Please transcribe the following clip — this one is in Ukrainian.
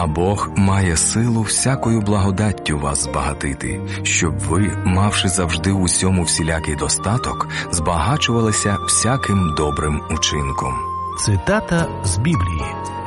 А Бог має силу всякою благодаттю вас збагатити, щоб ви, мавши завжди у всьому всілякий достаток, збагачувалися всяким добрим учинком». Цитата з Біблії.